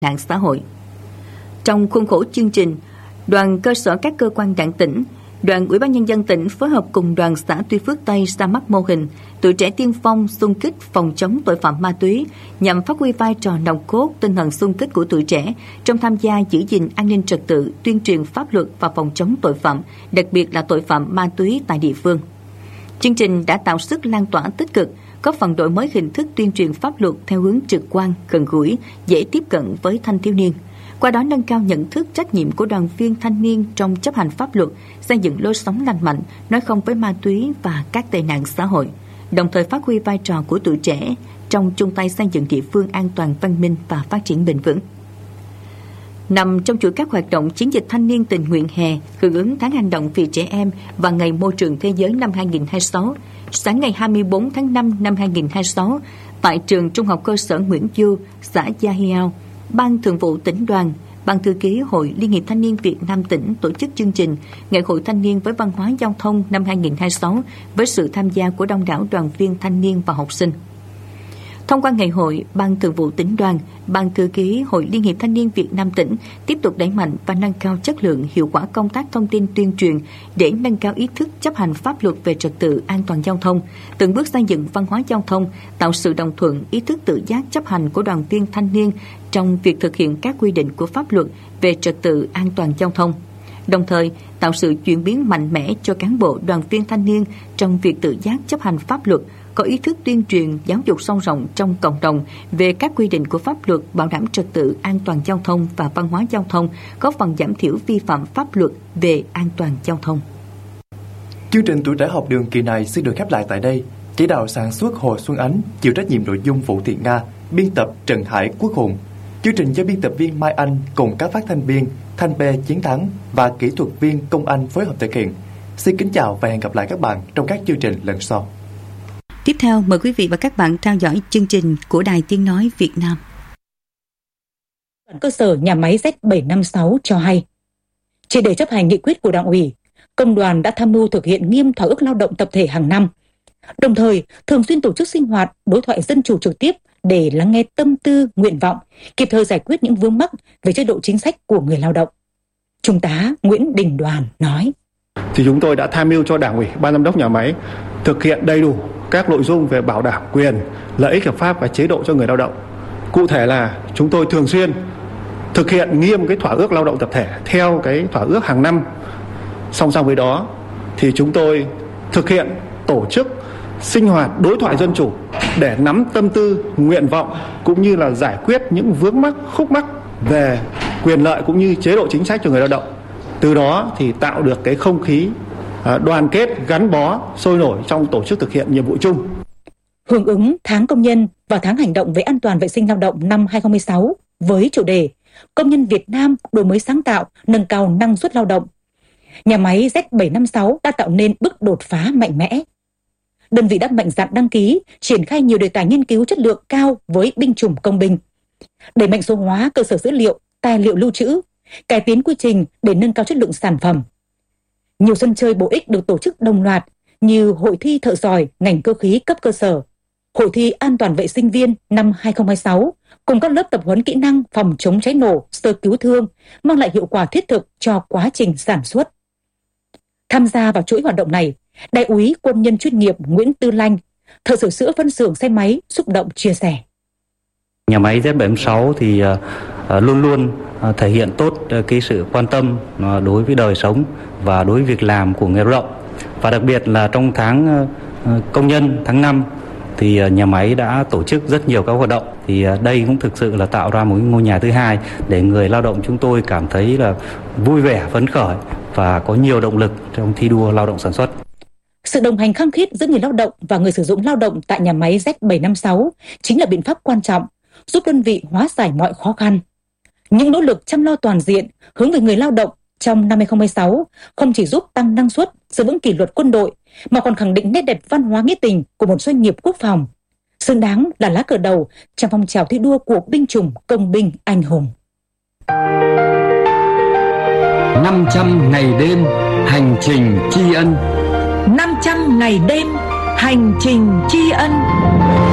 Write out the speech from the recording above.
nạn xã hội. Trong khuôn khổ chương trình, đoàn cơ sở các cơ quan đảng tỉnh, đoàn Ủy ban Nhân dân tỉnh phối hợp cùng đoàn xã Tuy Phước Tây ra mắt mô hình tuổi trẻ tiên phong xung kích phòng chống tội phạm ma túy nhằm phát huy vai trò nòng cốt tinh thần xung kích của tuổi trẻ trong tham gia giữ gìn an ninh trật tự, tuyên truyền pháp luật và phòng chống tội phạm, đặc biệt là tội phạm ma túy tại địa phương. Chương trình đã tạo sức lan tỏa tích cực, góp phần đổi mới hình thức tuyên truyền pháp luật theo hướng trực quan, gần gũi, dễ tiếp cận với thanh thiếu niên. Qua đó nâng cao nhận thức trách nhiệm của đoàn viên thanh niên trong chấp hành pháp luật, xây dựng lối sống lành mạnh, nói không với ma túy và các tệ nạn xã hội, đồng thời phát huy vai trò của tuổi trẻ trong chung tay xây dựng địa phương an toàn, văn minh và phát triển bền vững. Nằm trong chuỗi các hoạt động chiến dịch thanh niên tình nguyện hè hưởng ứng tháng hành động vì trẻ em và Ngày Môi trường Thế giới năm 2026, sáng ngày 24 tháng 5 năm 2026, tại trường Trung học cơ sở Nguyễn Du, xã Gia Hiao, Ban Thường vụ Tỉnh đoàn, Ban Thư ký Hội Liên hiệp Thanh niên Việt Nam tỉnh tổ chức chương trình Ngày hội Thanh niên với văn hóa giao thông năm 2026 với sự tham gia của đông đảo đoàn viên thanh niên và học sinh. Thông qua ngày hội, Ban Thường vụ Tỉnh đoàn, Ban Thư ký Hội Liên hiệp Thanh niên Việt Nam tỉnh tiếp tục đẩy mạnh và nâng cao chất lượng, hiệu quả công tác thông tin tuyên truyền để nâng cao ý thức chấp hành pháp luật về trật tự an toàn giao thông, từng bước xây dựng văn hóa giao thông, tạo sự đồng thuận, ý thức tự giác chấp hành của đoàn viên thanh niên trong việc thực hiện các quy định của pháp luật về trật tự an toàn giao thông. Đồng thời, tạo sự chuyển biến mạnh mẽ cho cán bộ đoàn viên thanh niên trong việc tự giác chấp hành pháp luật, có ý thức tuyên truyền, giáo dục sâu rộng trong cộng đồng về các quy định của pháp luật bảo đảm trật tự an toàn giao thông và văn hóa giao thông, góp phần giảm thiểu vi phạm pháp luật về an toàn giao thông. Chương trình Tuổi trẻ học đường kỳ này xin được khép lại tại đây. Chỉ đạo sản xuất Hồ Xuân Ánh, chịu trách nhiệm nội dung Vũ Thị Nga, biên tập Trần Hải Quốc Hùng. Chương trình do biên tập viên Mai Anh cùng các phát thanh viên Thanh Bê Chiến Thắng và kỹ thuật viên Công Anh phối hợp thực hiện. Xin kính chào và hẹn gặp lại các bạn trong các chương trình lần sau. Tiếp theo, mời quý vị và các bạn theo dõi chương trình của Đài Tiếng Nói Việt Nam. Cơ sở nhà máy Z756 cho hay, chỉ để chấp hành nghị quyết của Đảng ủy, Công đoàn đã tham mưu thực hiện nghiêm thỏa ước lao động tập thể hàng năm, đồng thời thường xuyên tổ chức sinh hoạt, đối thoại dân chủ trực tiếp để lắng nghe tâm tư, nguyện vọng, kịp thời giải quyết những vướng mắc về chế độ chính sách của người lao động. Trung tá Nguyễn Đình Đoàn nói: Thì chúng tôi đã tham mưu cho Đảng ủy, Ban giám đốc nhà máy thực hiện đầy đủ các nội dung về bảo đảm quyền, lợi ích hợp pháp và chế độ cho người lao động. Cụ thể là chúng tôi thường xuyên thực hiện nghiêm cái thỏa ước lao động tập thể theo cái thỏa ước hàng năm. Song song với đó thì chúng tôi thực hiện tổ chức sinh hoạt đối thoại dân chủ để nắm tâm tư, nguyện vọng cũng như là giải quyết những vướng mắc, khúc mắc về quyền lợi cũng như chế độ chính sách cho người lao động. Từ đó thì tạo được cái không khí đoàn kết, gắn bó, sôi nổi trong tổ chức thực hiện nhiệm vụ chung. Hưởng ứng tháng công nhân và tháng hành động về an toàn vệ sinh lao động năm 2016 với chủ đề Công nhân Việt Nam đổi mới sáng tạo, nâng cao năng suất lao động, nhà máy Z756 đã tạo nên bước đột phá mạnh mẽ. Đơn vị đã mạnh dạn đăng ký, triển khai nhiều đề tài nghiên cứu chất lượng cao với binh chủng công binh, đẩy mạnh số hóa cơ sở dữ liệu, tài liệu lưu trữ, cải tiến quy trình để nâng cao chất lượng sản phẩm. Nhiều sân chơi bổ ích được tổ chức đồng loạt như hội thi thợ giỏi ngành cơ khí cấp cơ sở, hội thi an toàn vệ sinh viên năm 2026, cùng các lớp tập huấn kỹ năng phòng chống cháy nổ, sơ cứu thương, mang lại hiệu quả thiết thực cho quá trình sản xuất. Tham gia vào chuỗi hoạt động này, Đại úy quân nhân chuyên nghiệp Nguyễn Tư Lanh, thợ sửa chữa phân xưởng xe máy, xúc động chia sẻ: Nhà máy Z756 thì luôn luôn thể hiện tốt cái sự quan tâm đối với đời sống và đối với việc làm của người lao động. Và đặc biệt là trong tháng công nhân tháng 5 thì nhà máy đã tổ chức rất nhiều các hoạt động. Thì đây cũng thực sự là tạo ra một ngôi nhà thứ hai để người lao động chúng tôi cảm thấy là vui vẻ, phấn khởi và có nhiều động lực trong thi đua lao động sản xuất. Sự đồng hành khăng khít giữa người lao động và người sử dụng lao động tại nhà máy Z756 chính là biện pháp quan trọng giúp đơn vị hóa giải mọi khó khăn. Những nỗ lực chăm lo toàn diện hướng về người lao động trong năm 2016 không chỉ giúp tăng năng suất, giữ vững kỷ luật quân đội, mà còn khẳng định nét đẹp văn hóa nghĩa tình của một doanh nghiệp quốc phòng, xứng đáng là lá cờ đầu trong phong trào thi đua của binh chủng công binh anh hùng. 500 ngày đêm hành trình tri ân. 500 ngày đêm hành trình tri ân.